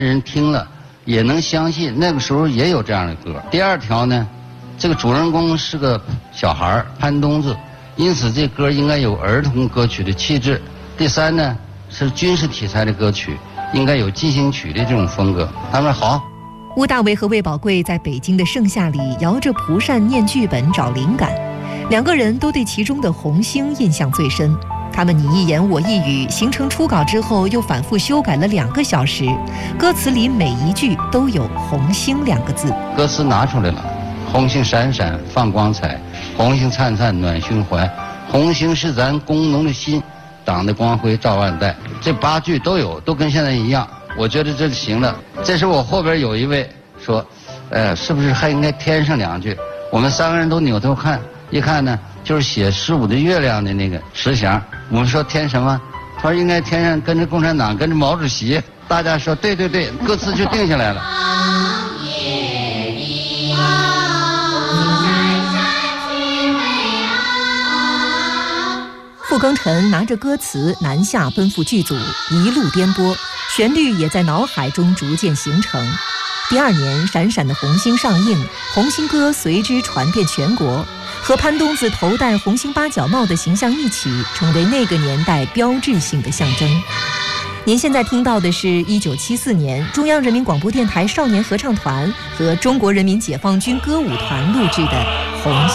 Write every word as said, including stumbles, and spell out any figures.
人听了也能相信那个时候也有这样的歌。第二条呢，这个主人公是个小孩潘冬子，因此这歌应该有儿童歌曲的气质。第三呢，是军事题材的歌曲，应该有进行曲的这种风格。他们好。 邬大为和魏宝贵在北京的盛夏里摇着蒲扇念剧本找灵感，两个人都对其中的《红星》印象最深。他们你一言我一语，形成初稿之后又反复修改了两个小时，歌词里每一句都有“红星”两个字。 歌词拿出来了，红星闪闪放光彩，红星灿灿暖胸怀，红星是咱工农的心，党的光辉照万代。这八句都有，都跟现在一样，我觉得这行了。这时我后边有一位说，呃，是不是还应该添上两句？我们三个人都扭头看，一看呢，就是写十五的月亮的那个石祥。我们说添什么？他说应该添上跟着共产党，跟着毛主席。大家说对对对，歌词就定下来了。 傅庚辰拿着歌词南下奔赴剧组，一路颠簸，旋律也在脑海中逐渐形成。第二年，闪闪的红星上映，红星歌随之传遍全国，和潘冬子头戴红星八角帽的形象一起，成为那个年代标志性的象征。您现在听到的是一九七四年中央人民广播电台少年合唱团和中国人民解放军歌舞团录制的《红星》。